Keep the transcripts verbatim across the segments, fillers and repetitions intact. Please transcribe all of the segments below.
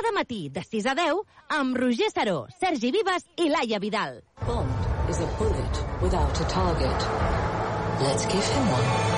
cada matí de sis a deu amb Roger Saró, Sergi Vives i Laia Vidal. Bond is a bullet without a target. Let's give him one.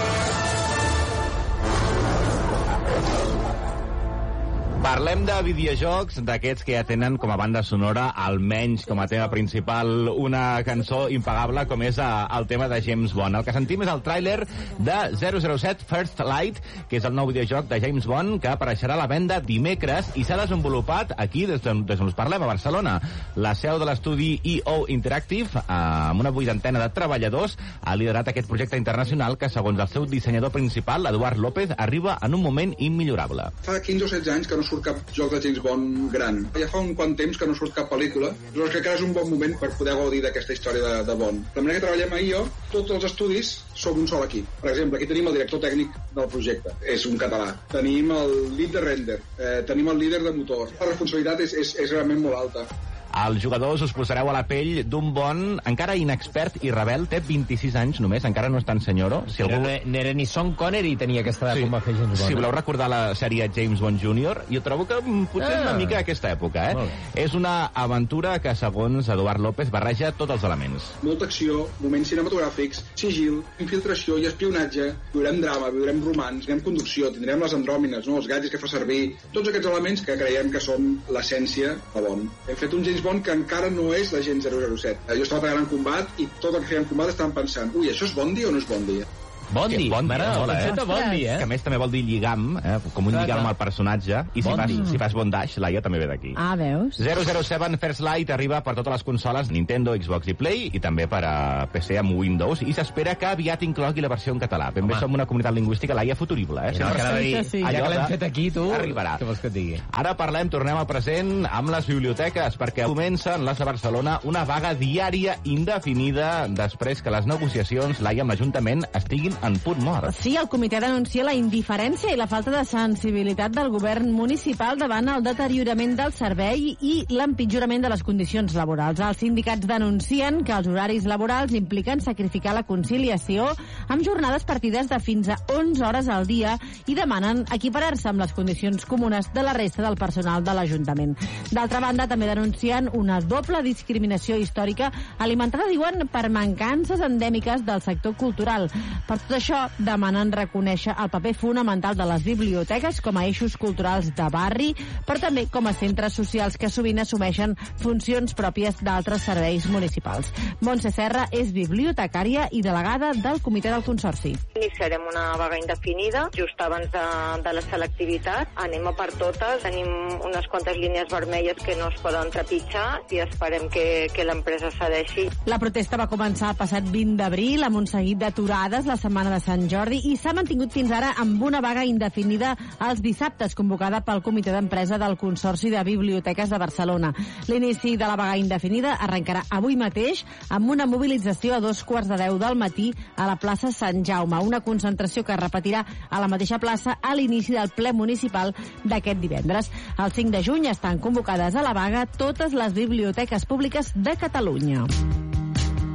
Parlem de videojocs, d'aquests que ja tenen com a banda sonora, almenys com a tema principal, una cançó impagable com és el tema de James Bond. El que sentim és el tràiler de zero zero set First Light, que és el nou videojoc de James Bond que apareixerà a la venda dimecres i s'ha desenvolupat aquí, des d'on us parlem, a Barcelona. La seu de l'estudi E O Interactive, amb una vuitantena de treballadors, ha liderat aquest projecte internacional que, segons el seu dissenyador principal, Eduard López, arriba en un moment immillorable. Fa quinze o setze anys que no surt cap joc de James Bond gran. Ja fa un quant temps que no surt cap pel·lícula, però crec que ara és un bon moment per poder gaudir d'aquesta història de, de Bond. De manera que treballem a I O, tots els estudis som un sol equip. Per exemple, aquí tenim el director tècnic del projecte, és un català. Tenim el lead de render, eh, tenim el líder de motor. La responsabilitat és, és, és realment molt alta. Els jugadors us posareu a la pell d'un Bond encara inexpert i rebel, té vint-i-sis anys només, encara no és tan senyoro. Si algú... algú... No era ni Sean Connery, tenia aquesta edat, sí, com va fer James Bond. Si voleu recordar la sèrie James Bond júnior, jo trobo que potser ah. és una mica aquesta època, eh? És una aventura que, segons Eduard López, barreja tots els elements. Molta acció, moments cinematogràfics, sigil, infiltració i espionatge, viurem drama, viurem romans, tindrem conducció, tindrem les andròmines, no? Els gadgets que fa servir, tots aquests elements que creiem que són l'essència de Bond. Hem fet un James Bond que encara no és l'agent zero zero set. Jo estava treballant en combat i tot el que feia en combat estàvem pensant, ui, això és Bondi o no és Bondi? Bondi, Bondi, m'agrada, eh? eh? Bondi, eh? Que a més també vol dir lligam, eh? Com un clar, lligam clar. al personatge. I si fas, si fas bondage, Laia també ve d'aquí. Ah, veus? zero zero set First Light arriba per totes les consoles Nintendo, Xbox i Play, i també per a P C amb Windows, i s'espera que aviat inclogui la versió en català. Ben bé som una comunitat lingüística, Laia, futurible, eh? No, que dir, sí, sí. ja que l'hem fet aquí, tu, arribarà. Què vols que et digui? Ara parlem, tornem al present, amb les biblioteques, perquè comencen les de Barcelona una vaga diària indefinida després que les negociacions, Laia, amb l'Ajuntament estiguin en punt mort. Sí, el comitè denuncia la indiferència i la falta de sensibilitat del govern municipal davant el deteriorament del servei i l'empitjorament de les condicions laborals. Els sindicats denuncien que els horaris laborals impliquen sacrificar la conciliació amb jornades partides de fins a onze hores al dia i demanen equiparar-se amb les condicions comunes de la resta del personal de l'Ajuntament. D'altra banda, també denuncien una doble discriminació històrica alimentada, diuen, per mancances endèmiques del sector cultural. Per tot això, demanen reconèixer el paper fonamental de les biblioteques com a eixos culturals de barri, però també com a centres socials que sovint assumeixen funcions pròpies d'altres serveis municipals. Montse Serra és bibliotecària i delegada del comitè del Consorci. Iniciarem una vaga indefinida just abans de, de la selectivitat. Anem a per totes, tenim unes quantes línies vermelles que no es poden trepitjar i esperem que, que l'empresa cedeixi. La protesta va començar el passat vint d'abril amb un seguit d'aturades la setmana de Sant Jordi i s'ha mantingut fins ara amb una vaga indefinida els dissabtes convocada pel comitè d'empresa del Consorci de Biblioteques de Barcelona. L'inici de la vaga indefinida arrencarà avui mateix amb una mobilització a dos quarts de deu del matí a la plaça Sant Jaume, una concentració que es repetirà a la mateixa plaça a l'inici del ple municipal d'aquest divendres. El cinc de juny estan convocades a la vaga totes les biblioteques públiques de Catalunya.